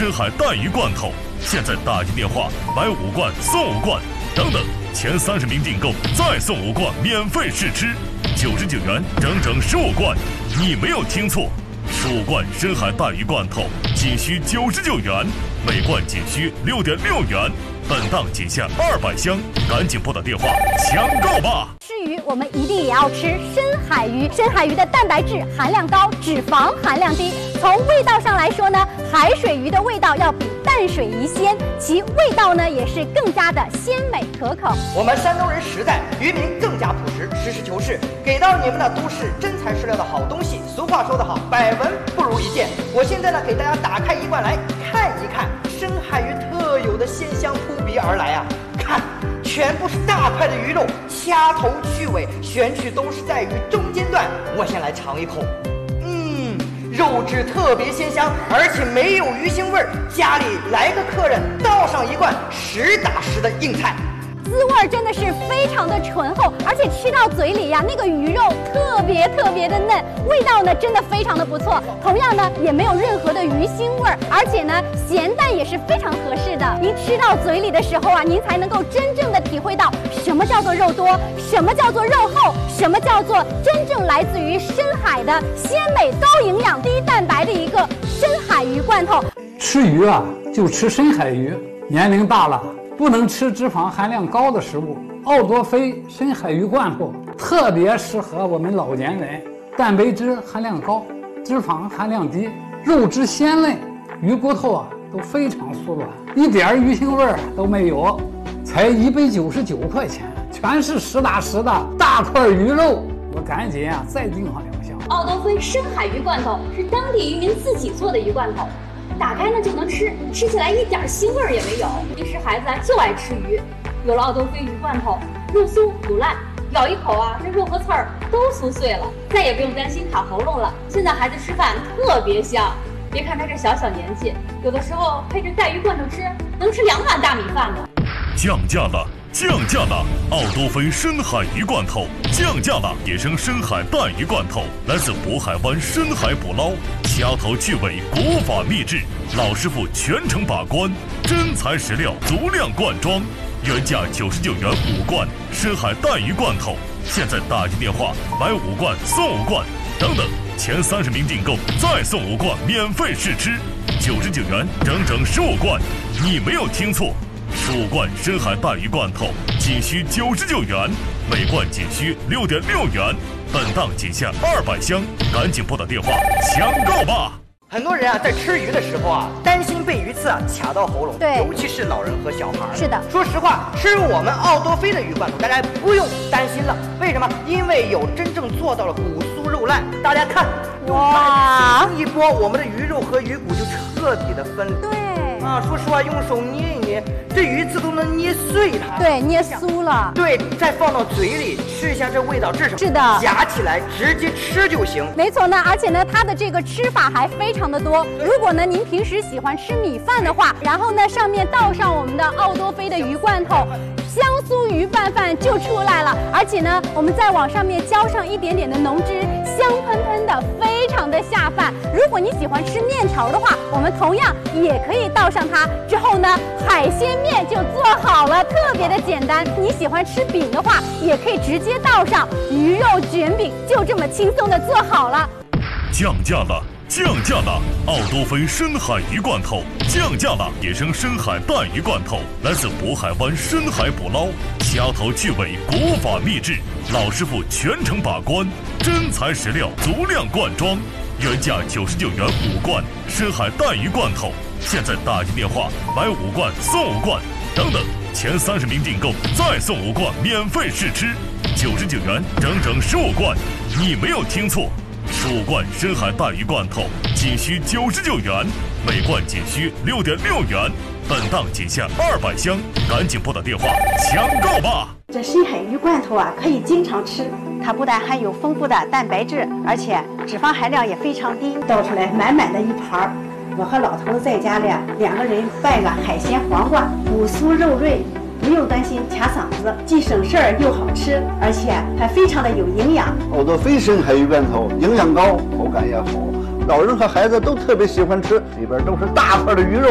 深海带鱼罐头，现在打进电话买5罐送5罐，等等，前30名订购再送5罐免费试吃，99元整整15罐，你没有听错，15罐深海带鱼罐头仅需99元，每罐仅需6.6元，本档仅限200箱，赶紧拨打电话抢购吧！ 吃鱼，我们一定也要吃深海鱼。深海鱼的蛋白质含量高，脂肪含量低。从味道上来说呢，海水鱼的味道要比淡水鱼鲜，其味道呢也是更加的鲜美可口。 我们山东人实在，渔民更加朴实，实事求是，给到你们的都是真材实料的好东西。俗话说得好，百闻不如一见。我现在呢，给大家打开一罐来看一看深海鱼特有的鲜香扑鼻而来啊！看，全部是大块的鱼肉，掐头去尾，选取都是在鱼中间段。我先来尝一口，肉质特别鲜香，而且没有鱼腥味儿。家里来个客人，倒上一罐实打实的硬菜。 滋味真的是非常的醇厚，而且吃到嘴里呀，那个鱼肉特别的嫩，味道呢真的非常的不错。同样呢，也没有任何的鱼腥味儿，而且呢，咸淡也是非常合适的。您吃到嘴里的时候啊，您才能够真正的体会到什么叫做肉多，什么叫做肉厚，什么叫做真正来自于深海的鲜美、高营养、低蛋白的一个深海鱼罐头。 吃鱼啊，就吃深海鱼。年龄大了，不能吃脂肪含量高的食物。奥多菲深海鱼罐头特别适合我们老年人，蛋白质含量高，脂肪含量低，肉质鲜嫩，鱼骨头啊都非常酥软，一点鱼腥味都没有，才199块钱，全是实打实的大块鱼肉。我赶紧啊再订上2箱。 奥多菲深海鱼罐头是当地渔民自己做的鱼罐头，打开呢就能吃，吃起来一点腥味也没有。平时孩子就爱吃鱼，有了奥多菲鱼罐头，肉酥不烂，咬一口啊，这肉和刺儿都酥碎了，再也不用担心卡喉咙了。现在孩子吃饭特别香，别看他这小年纪，有的时候配着带鱼罐头吃，能吃2碗大米饭呢。 降价了！降价了！奥多菲深海鱼罐头降价了！野生深海带鱼罐头来自渤海湾深海捕捞，掐头去尾，国法秘制，老师傅全程把关，真材实料，足量灌装，原价99元5罐深海带鱼罐头，现在打进电话买5罐送5罐，等等，前30名订购再送5罐免费试吃，99元整整15罐，你没有听错。15罐深海带鱼罐头仅需99元，每罐仅需6.6元，本档仅限200箱，赶紧拨打电话抢购吧！ 很多人啊，在吃鱼的时候啊，担心被鱼刺啊卡到喉咙， 对， 尤其是老人和小孩。 是的， 说实话，吃我们奥多菲的鱼罐头，大家不用担心了。为什么？因为有真正做到了骨酥肉烂。大家看，哇，一拨，我们的鱼肉和鱼骨就彻底的分离。 对。 啊，说实话，用手捏一捏，这鱼刺都能捏碎它。 对，捏酥了。 对，再放到嘴里吃一下，这味道这是什么？ 是的， 夹起来直接吃就行。 没错呢，而且呢，它的这个吃法还非常的多。如果呢您平时喜欢吃米饭的话，然后呢上面倒上我们的奥多菲的鱼罐头，香酥鱼拌饭就出来了。而且呢，我们再往上面浇上一点点的浓汁，香喷喷的，非常的下饭。如果你喜欢吃面条的话，我们同样也可以倒上它。之后呢，海鲜面就做好了，特别的简单。你喜欢吃饼的话，也可以直接倒上鱼肉卷饼，就这么轻松的做好了。 降价了！降价了！奥多菲深海鱼罐头降价了！野生深海带鱼罐头来自渤海湾深海捕捞，掐头去尾，国法秘制，老师傅全程把关，真材实料，足量灌装，原价99元5罐深海带鱼罐头，现在打进电话买5罐送5罐，等等，前30名订购再送5罐免费试吃，99元整整15罐，你没有听错。15罐深海带鱼罐头仅需99元，每罐仅需6.6元，本档仅限200箱，赶紧拨打电话抢购吧！ 这深海鱼罐头啊，可以经常吃，它不但含有丰富的蛋白质，而且脂肪含量也非常低。倒出来满满的一盘，我和老头子在家里2个人拌个海鲜黄瓜，骨酥肉润，不用担心卡嗓子，既省事儿又好吃，而且还非常的有营养。 奥多菲深海鱼罐头营养高，口感也好，老人和孩子都特别喜欢吃，里边都是大块的鱼肉。